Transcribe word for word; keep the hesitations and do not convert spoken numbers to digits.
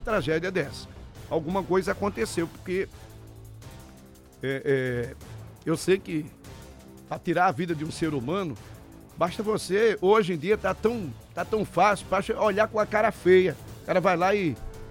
tragédia dessa. Alguma coisa aconteceu, porque é, é, eu sei que para tirar a vida de um ser humano, basta você, hoje em dia tá tão, tá tão fácil, basta olhar com a cara feia. O cara vai lá e